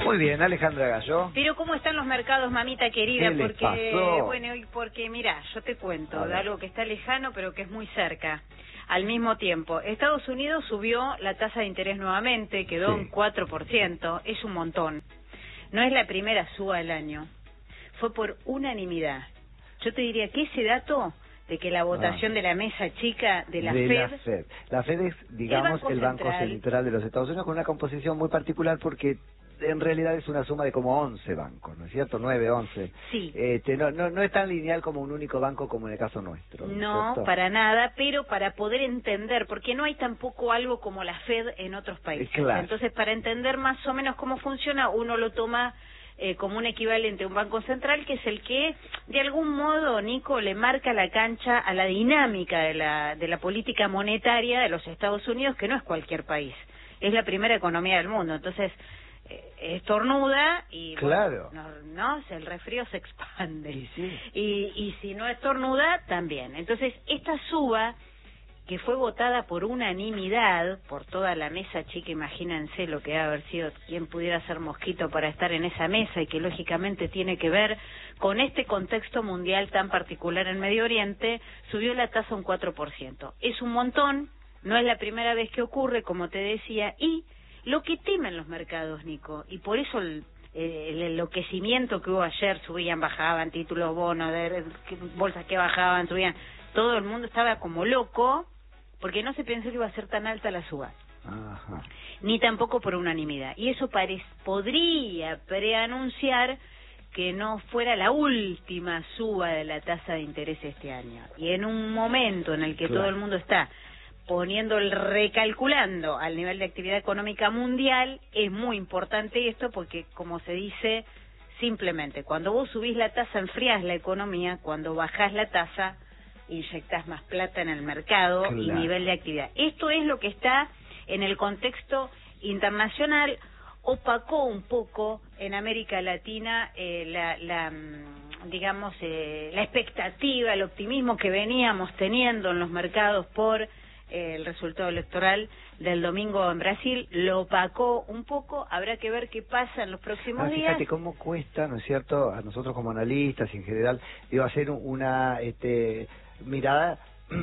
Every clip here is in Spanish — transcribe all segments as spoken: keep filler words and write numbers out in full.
Muy bien, Alejandra Gallo. Pero ¿cómo están los mercados, mamita querida? ¿Qué les Porque, pasó? bueno, porque mira, yo te cuento A de ver. algo que está lejano, pero que es muy cerca. Al mismo tiempo, Estados Unidos subió la tasa de interés nuevamente, quedó Sí. en cuatro por ciento, es un montón. No es la primera suba del año, fue por unanimidad. Yo te diría que ese dato de que la votación Ah. de la mesa chica de la de Fed... la Fed. La Fed es, digamos, Banco el Banco Central. Central de los Estados Unidos, con una composición muy particular porque en realidad es una suma de como once bancos, ¿no es cierto? nueve, once. Sí. Este, no, no, no es tan lineal como un único banco como en el caso nuestro. ¿no es No, cierto? para nada, pero para poder entender, porque no hay tampoco algo como la Fed en otros países. Eh, claro. Entonces, para entender más o menos cómo funciona, uno lo toma eh, como un equivalente a un banco central, que es el que, de algún modo, Nico, le marca la cancha a la dinámica de la, de la política monetaria de los Estados Unidos, que no es cualquier país, es la primera economía del mundo. Entonces, eh, estornuda y Claro. bueno, no, no, el resfrío se expande. Y sí. Y, y si no estornuda, también. Entonces, esta suba, que fue votada por unanimidad, por toda la mesa chica, imagínense lo que debe haber sido, quien pudiera ser mosquito para estar en esa mesa, y que lógicamente tiene que ver con este contexto mundial tan particular en Medio Oriente, subió la tasa un cuatro por ciento. Es un montón, no es la primera vez que ocurre, como te decía, y lo que temen los mercados, Nico, y por eso el, el enloquecimiento que hubo ayer, subían, bajaban, títulos, bonos, de, bolsas que bajaban, subían, todo el mundo estaba como loco, porque no se pensó que iba a ser tan alta la suba. Ajá. Ni tampoco por unanimidad. Y eso pare, podría preanunciar que no fuera la última suba de la tasa de interés este año. Y en un momento en el que Claro. todo el mundo está poniendo el recalculando al nivel de actividad económica mundial, es muy importante esto porque, como se dice, simplemente cuando vos subís la tasa enfriás la economía, cuando bajás la tasa inyectás más plata en el mercado. Claro. Y nivel de actividad. Esto es lo que está en el contexto internacional. Opacó un poco en América Latina eh, la, la digamos eh, la expectativa, el optimismo que veníamos teniendo en los mercados por el resultado electoral del domingo en Brasil. Lo opacó un poco, habrá que ver qué pasa en los próximos Ah, días. fíjate cómo cuesta, ¿no es cierto?, a nosotros como analistas y en general, digo, hacer una este, mirada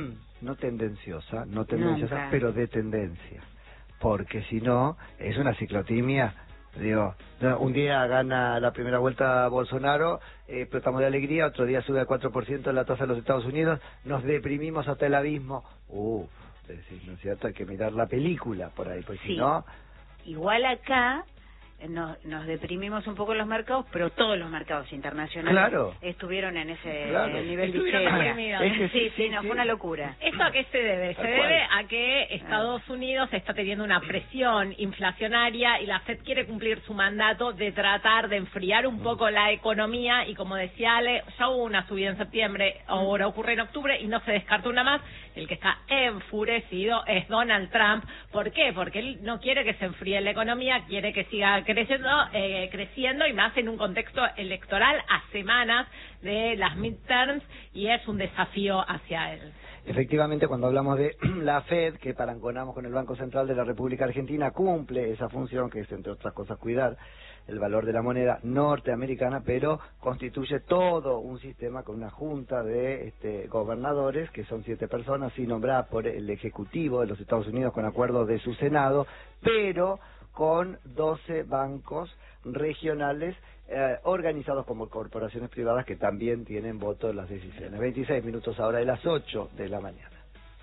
no tendenciosa, no tendenciosa, Nunca. pero de tendencia, porque si no, es una ciclotimia. Digo, no, un día gana la primera vuelta Bolsonaro, eh, pero estamos de alegría, otro día sube al cuatro por ciento la tasa de los Estados Unidos, nos deprimimos hasta el abismo. Uf, es decir, ¿no es cierto? Hay que mirar la película por ahí, pues Sí. si no... Igual acá nos, nos deprimimos un poco en los mercados, pero todos los mercados internacionales Claro. estuvieron en ese Claro. nivel de Estuvieron histeria. deprimidos. Es que Sí, sí, sí, no, sí. fue una locura. ¿Esto a qué se debe? Se Tal debe cual. a que Estados Unidos está teniendo una presión inflacionaria y la Fed quiere cumplir su mandato de tratar de enfriar un poco la economía, y como decía Ale, ya hubo una subida en septiembre, ahora ocurre en octubre y no se descarta una más. El que está enfurecido es Donald Trump. ¿Por qué? Porque él no quiere que se enfríe la economía, quiere que siga creciendo, eh, creciendo y más en un contexto electoral a semanas de las midterms, y es un desafío hacia él. Efectivamente, cuando hablamos de la Fed, que parangonamos con el Banco Central de la República Argentina, cumple esa función, que es, entre otras cosas, cuidar el valor de la moneda norteamericana, pero constituye todo un sistema con una junta de este, gobernadores, que son siete personas, y nombrada por el Ejecutivo de los Estados Unidos con acuerdo de su Senado, pero con doce bancos regionales Eh, organizados como corporaciones privadas que también tienen voto en las decisiones. veintiséis minutos ahora de las ocho de la mañana.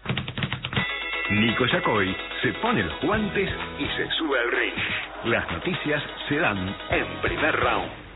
Nico Yacoy se pone los guantes y se sube al ring. Las noticias se dan en Primer Round.